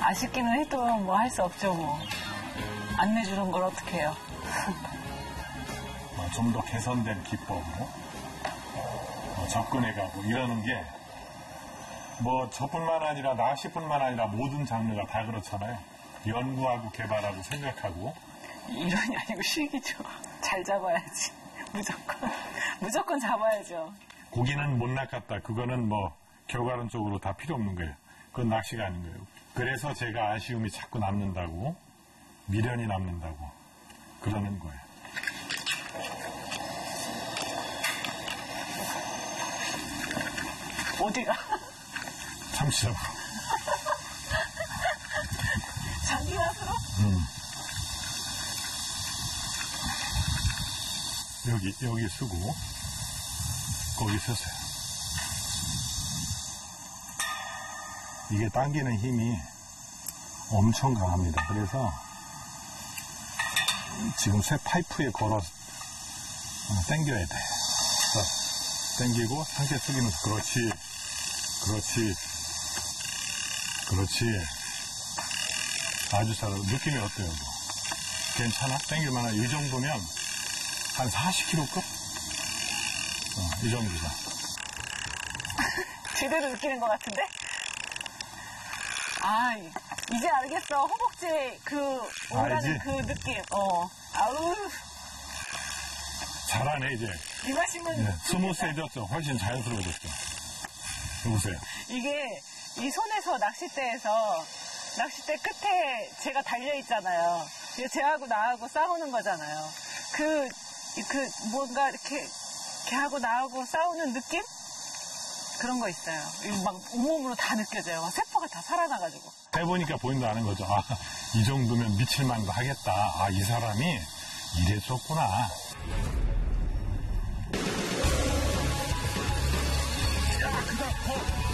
아쉽기는 해도 뭐 할 수 없죠, 뭐. 안 내주는 걸 어떡해요. 좀 더 개선된 기법으로 접근해가고 이러는 게 저뿐만 아니라 낚시뿐만 아니라 모든 장르가 다 그렇잖아요. 연구하고 개발하고 생각하고. 이론이 아니고 실기죠. 잘 잡아야지. 무조건 잡아야죠. 고기는 못 낚았다. 그거는 결과론적으로 다 필요 없는 거예요. 그건 낚시가 아닌 거예요. 그래서 제가 아쉬움이 자꾸 남는다고, 미련이 남는다고 그러는 거예요. 어디가? 참치잡으러. 장기라서? 여기 쓰고, 거기 쓰세요. 이게 당기는 힘이 엄청 강합니다. 그래서 지금 새 파이프에 걸어서 당겨야 돼. 당기고 상체 숙이면서 그렇지. 아주 잘. 느낌이 어때요? 괜찮아? 당길만한. 이 정도면 한 40kg급? 이 정도다. 제대로 느끼는 것 같은데? 이제 알겠어. 허벅지에 오가는 그 느낌. 아우. 잘하네, 이제. 이 맛이면. 스무스해졌죠? 훨씬 자연스러워졌죠? 보세요. 이게, 이 손에서 낚싯대 끝에 제가 달려있잖아요. 쟤하고 나하고 싸우는 거잖아요. 뭔가 이렇게 하고 나하고 싸우는 느낌? 그런 거 있어요. 막 온몸으로 다 느껴져요. 막 세포가 다 살아나가지고. 해보니까 보인다 아는 거죠. 이 정도면 미칠만도 하겠다. 이 사람이 이랬었구나. 야, 그다